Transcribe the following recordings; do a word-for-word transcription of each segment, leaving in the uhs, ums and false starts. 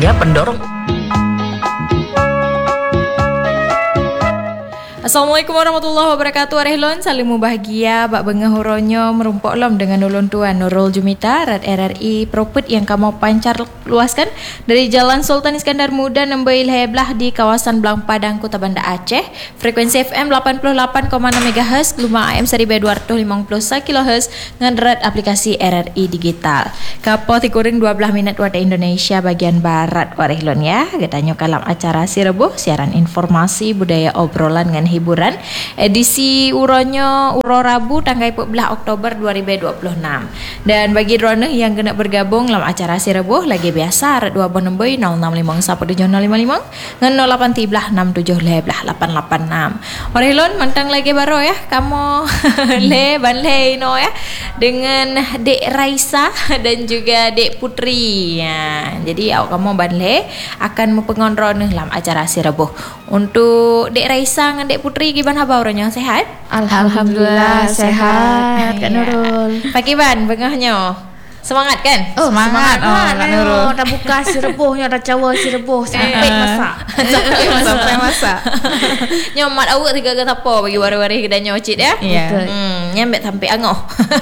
dia pendorong. Assalamualaikum warahmatullahi wabarakatuh. Arehlon salimu bahagia bak bengah horonyo merumpok lom dengan ulun tuan Nurul Jumita Rat R R I Propet yang kamu pancar luaskan dari Jalan Sultan Iskandar Muda nombor Ilheblah di kawasan Blang Padang Kota Banda Aceh. Frekuensi F M lapan puluh lapan koma enam megahertz, gelombang A M seribu dua ratus lima puluh satu kilohertz dengan rat aplikasi R R I digital. Kapo tikuring dua belas minit waktu Indonesia bagian barat Arehlon ya. Getanyo kalam acara Sirebuh, siaran informasi budaya obrolan dengan hiburan edisi uronyo uro Rabu tanggal empat belas Oktober dua ribu dua puluh enam. Dan bagi drone yang kena bergabung dalam acara Sirebuh lagi biasa rat dua nombor nol enam lima satu tujuh nol lima lima dengan nol lapan tiga enam tujuh lapan lapan enam. Arehlon mentang lagi baru ya kamu le ban le no ya dengan Dek Raisa dan juga Dek Putri ya. Jadi awak kamu ban le akan mempengonron dalam acara Sirebuh. Untuk Dek Raisa dengan Dek Putri gimana kabarnya? Sehat? Alhamdulillah sehat Kak Nurul. Pagi ban bengahnya. Semangat kan? Oh, semangat, semangat oh, Kak Nurul. Dah buka Sirebuhnya, dah cawa Sirebuh sampai masak. Sampai masak. Sampai masak. Nyomat awak tiga ke apa bagi wari-wari kedai nyocit ya? Ya. Hmm, nyambet sampai angoh.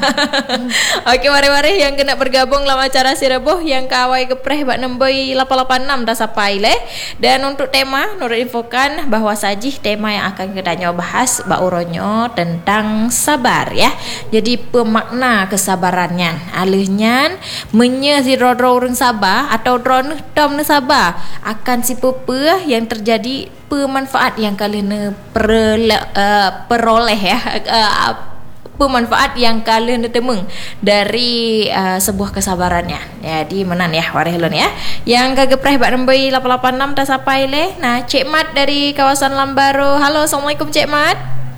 Okey, wari-wari yang kena bergabung dalam acara Sirebuh yang kawai kepreh bak nombor lapan lapan enam dah sampai le. Dan untuk tema Nurul infokan bahawa sajih tema yang akan kita bahas bak uronyo tentang sabar ya. Jadi pemakna kesabarannya. Alihnya menya si rodro urang sabar atau drone tom ne sabar akan si pepe yang terjadi pemanfaat yang kalian perle, uh, peroleh ya uh, pemanfaat yang kalian temeng dari uh, sebuah kesabarannya. Jadi menan ya Arehlon ya. Yang kagepreh bak nombor lapan lapan enam dah sampai le. Nah, Cik Mat dari kawasan Lambaro. Halo, Assalamualaikum Cik Mat.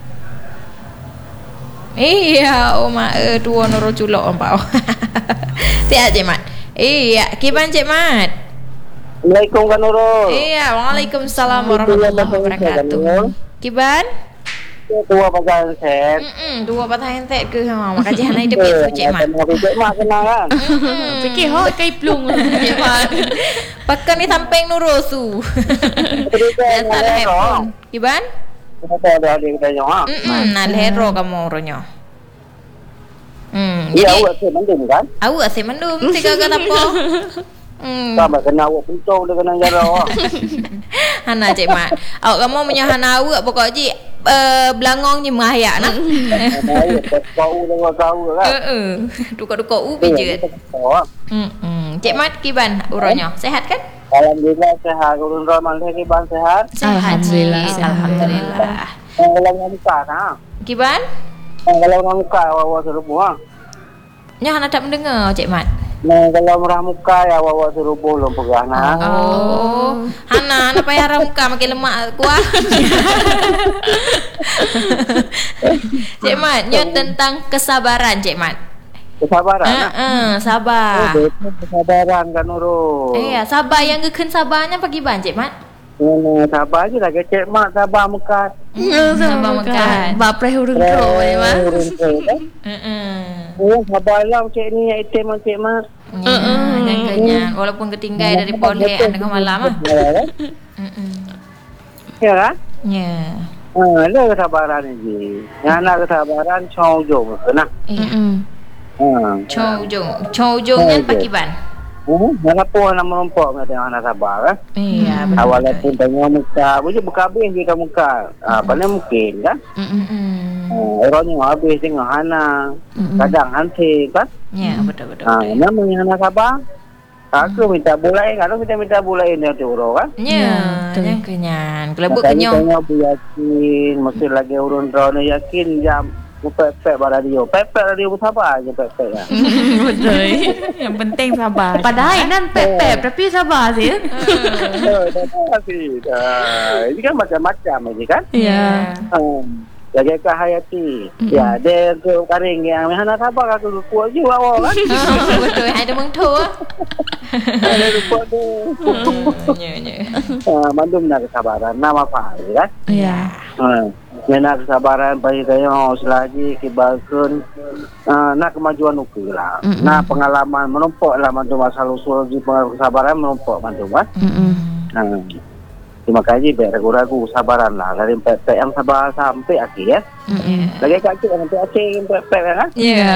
Iya, oh mak eh tua Nurul culok ompau. Tiap Cik Mat. Iya, kiban Cik Mat? Assalamualaikum Kak Nurul. Iya, waalaikumsalam warahmatullahi wabarakatuh. Kiban? Tua pasal set. Hmm, dua patah entek ke ha. Maka jihan ai debit tu Cik Mat. Cik Mat kenal kan? Fikir ho kai plung Cik Mat. Pakan ni samping Nurul su. Salah handphone. Kiban? Ada ada dia tanya ha. Hmm, nah hero kamu ronyo. Hmm, ya awak saya mendung kan? Awak saya mendung tiga kata apa? Hmm. Sama kena awak puncau dia kena jara awak. Hana Cik Mat. Awak kamu menyahana awak pokok ji uh, belangong ni mahayak nak. Awak tahu dengan tahu kan? Heeh. Duka-duka ubi je. Hmm. Cik Mat kiban uronyo. Sehat kan? Alhamdulillah sehat. Urun Rahman lagi ban sehat. Alhamdulillah. Alhamdulillah. Kalau muka nah. Kiban? Kalau muka awak suruh buang. Nya hana tak mendengar Cik Mat. Nah, kalau merah muka ya awak suruh bolong pegah nah. Oh. Hana hana payah rah muka makin lemak kuah. Cik Mat, nya tentang kesabaran Cik Mat. Kesabaran. Ha uh, sabar. Oh, kesabaran Kak Nurul. Eh, sabar yang geken sabarnya pagi ban Cik Mat. Hmm, sabar je lah Cik Mat, sabar mekat. Hmm, sabar mekat. Ba preh urun pro ni mah. Heeh. Oh, sabarlah cik ni item Cik Mat. Heeh, jangan walaupun ketinggai dari poleh dengan malam ah. Heeh. Ya kan? Ya. Ha, ada kesabaran ni. Yang nak kesabaran cong jom kena. Heeh. Ha. Chou jong, chou jong yang pagi ban. Hmm, kenapa nak merompak kata anak sabar kan? Iya, betul. Awalnya pun tanya muka, boleh buka habis je muka. Ah, pandai mungkin kan? Hmm. Oh, orangnya habis tengok Hana. Kadang hanti kan? Ya, betul betul. Ah, namanya Hana sabar. Aku minta bulai, kalau kita minta bulai dia tu orang kan? Ya, yang kenyan. Kalau buat kenyang. Tanya bu yakin, mesti lagi urun drone yakin jam. Pepek pada radio. Pepek radio sabar je pepek lah. Betul. Yang penting sabar. Padahal nan pepek tapi sabar sih. Oh, sabar sih. Ini kan macam-macam aja kan? Ya. Jaga Hayati. Ya, dia tu karing yang Hana sabar aku kuat juga awak kan? Betul, ada mengtu ah. Ada lupa tu. Ya, ya. Ah, mandum nak kesabaran. Nama apa kan? Ya. Ha. Nak kesabaran bagi kayo selagi kibalkan uh, nak kemajuan ukir lah. Mm-hmm. Nak pengalaman menumpuk lah mantu masalah usul di kesabaran menumpuk mantu kan. Mm-hmm. Nah, terima kasih baik ragu-ragu kesabaran lah dari pepek yang sabar sampai akhir ya. Mm-hmm. Lagi kaki sampai akhir pepek kan? Ya.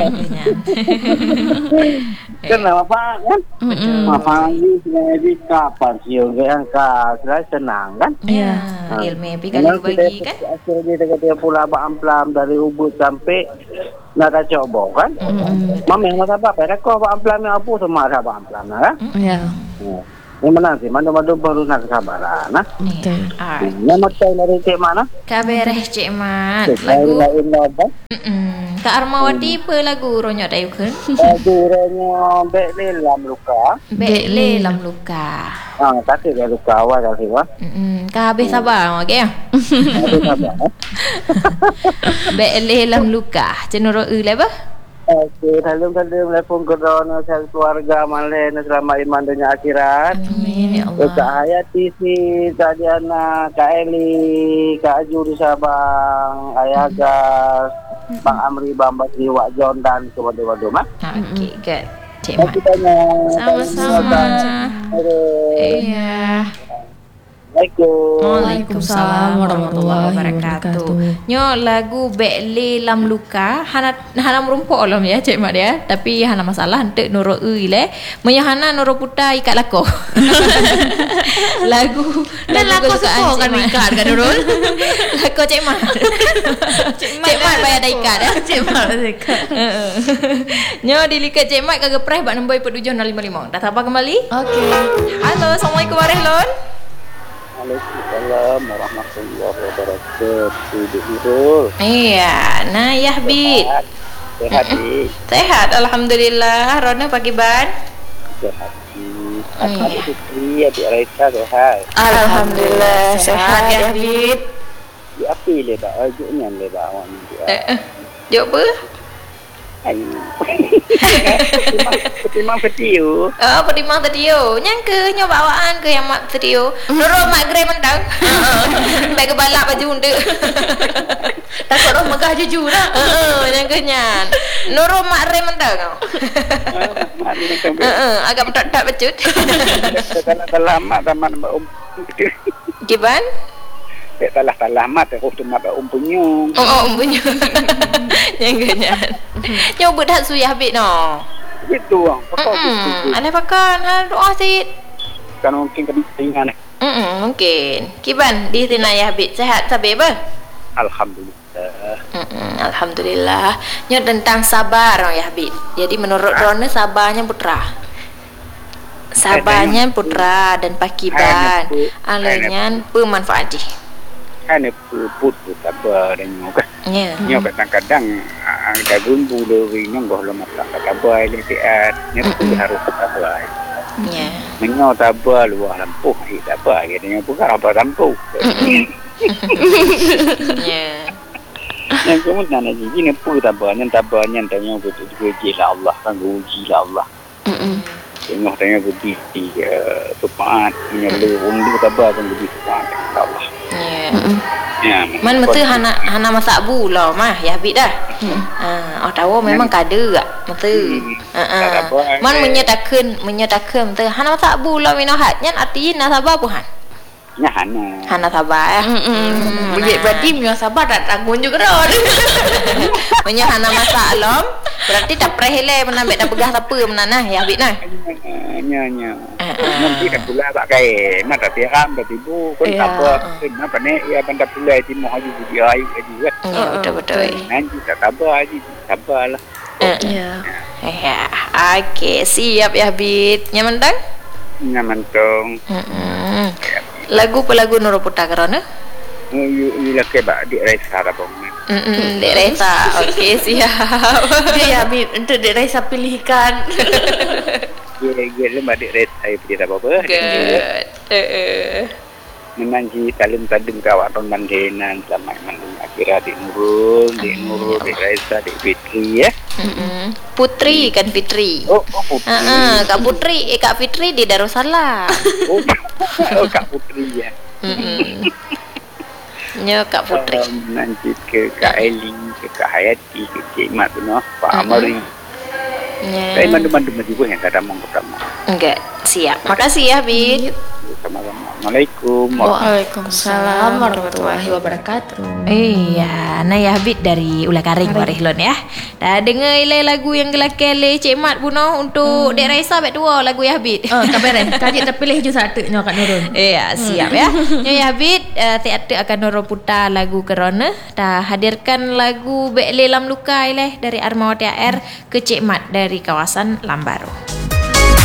Kenapa kan? Mm-hmm. Apa lagi jadi kapan sih yang kah senang kan? Ya. Ha. Ilmu yang kali bagi kan? Akhirnya dia dia pula amplam dari Ubud sampai nak coba kan? Mm-hmm. Mami yang apa? Pereko amplam yang apa semua ada amplam kan? Ya. Ini mana sih? Mana-mana baru nak kesabaran, nah. Betul. Nama cai dari cik mana? Kabereh cik mat. Lagu lain apa? Hmm. Kak Armawati apa lagu ronyok dayu kan? Lagu ronyok Bekle Lam Luka. Bekle Lam Luka. Ah, tak ada luka awal kasih wah. Hmm. Kak habis sabar, okey ya? Habis sabar. Bekle Lam Luka. Cenuro e apa? Okey, dalam-dalam telefon corona saya keluarga malen selama iman dunia akhirat. Amin ya Allah. Kak Hayati si Kak Diana, Kak Eli, Kak Aju di Sabang, Ayagas, Bang Amri, Bang Basri, Wak John dan kepada-kepada mah. Okey, good. Cik Mat. Sama-sama. Iya. Assalamualaikum. Waalaikumsalam warahmatullahi wabarakatuh. Nyo lagu Bekle Lam Luka hana hana merumpuk olam ya cik mak dia, tapi hana masalah hente nuro e le. Menyo hana nuro puta ikat lako. lagu dan lako suka kan ikat kan Nurul. Lako cik mak. Cik mak bayar dah ikat ya. Cik mak ikat. Nyo dilikat cik mak kagak preh bak nombor tujuh nol lima lima. Dah sabar kembali? Okey. Halo, assalamualaikum warahmatullahi. Waalaikumsalam warahmatullahi wabarakatuh. Nurul. Iya, nah ya Bid. Sehat, Bid. Sehat, alhamdulillah. Rona pagi ban. Sehat, Bid. Apa Putri, Adik Raisa sehat. Alhamdulillah sehat ya Bid. Ya api le ba, ajuknya le ba awak ni. Eh, jawab apa? Ai. Ketimang ketiu. Oh, pedimang tadi yo. Nyangka nyoba awaan ke yang mak tadi yo. Nurul mak grey mentang. Baik ke balak baju unde. Takut roh megah jujur dah. Heeh, nyangkanya. Nurul mak grey mentang. Heeh, agak mentok-tok becut. Kalau lama taman mbak um. Giban? Tak talah-talah mat aku tu mat um punyung. Oh, oh punya. Nyangkanya. Nyoba dah suyah Bid no. Itu ah. Hmm, alih pakan ha doa Sid. Kan mungkin kepentingan eh. Hmm, mungkin. Kiban di sini ya Bid sehat sabe ba? Alhamdulillah. Hmm, alhamdulillah. Nyo tentang sabar ya Bid. Jadi menurut Rona sabarnya putra. Sabarnya putra dan pakiban. Alanya pemanfaat. Hanya put put sabar dan nyoka. Ya. Nyoka kadang-kadang ada bumbu dari nyoka lo masak sabar ini tiat. Nyoka harus sabar. Ya. Menyo sabar luar lampu, hi sabar. Jadi nyoka bukan apa lampu. Ya. Yang kemudian lagi ini pun sabar, yang sabar yang tanya betul uji lah Allah, kan uji lah Allah. Tengok tanya betul di sepaat, menyeluruh undi sabar kan betul sepaat Allah. Ya. Ya. Man mesti hana hana masak bula mah ya Bid dah. Ha, oh tahu memang kada gak mesti. Ha. Man menyatakan menyatakan mesti hana masak bula minohat nyan artinya sabar puhan. Nya hana. Hana sabar ya. Hmm. Jadi berarti mio sabar tak tanggung juga dah. Menyo hana masak lom berarti tak prehele menambah dah pegah siapa menanah ya Bid nah. Nya nya. Nanti kan pula pakai mata tiram betibu kon apa kenapa ni ya benda pula timah haji di ai juga. Ya betul betul. Nanti tak sabar haji sabarlah. Ya. Ya. Okey, siap ya Bid. Nyaman tang? Nyaman tong. Hmm. Lagu apa lagu Nurul Putra kerana? You you laki ba di Raisa rabong. Hmm, Dek Raisa. Okey, siap. Dia ya Bid untuk Dek Raisa pilihkan. Dia lemah di Raisa pilih apa-apa. Good. Eh. Menanji salim-salim kawat rondan denan selama iman akhirat di Nurul, di Nurul, di Raisa, di Fitri ya. Mm-mm. Putri kan Fitri. Oh, oh Putri. Uh-uh, Kak Putri, eh Kak Fitri di Darussalam. Oh, oh Kak Putri ya. Mm-mm. Nya Kak Putri. Um, nanti ke Kak Elin, ke Kak Hayati, ke Cik Mat tu noh, Pak Amari. Ya. Saya mandu-mandu juga yang kadang mau pertama. Enggak, siap. Makasih ya, Habib. Sama-sama. Assalamualaikum. Waalaikumsalam warahmatullahi wabarakatuh. Iya, nah ya Habib dari Ulah Karing Warehlon ya. Dah dengar ilai lagu yang gelakkan le Cik Mat puno untuk hmm. Dek Raisa bet dua lagu ya Habib. Oh, kabaran. Kajik terpilih je satu nyo Kak Nurul. Iya, siap ya. Nyo ya Habib, uh, teater akan Nurul putar lagu Kerana. Dah hadirkan lagu Bek Le Lam Luka ilai dari Armawati A R ke Cik Mat dari kawasan Lambaro.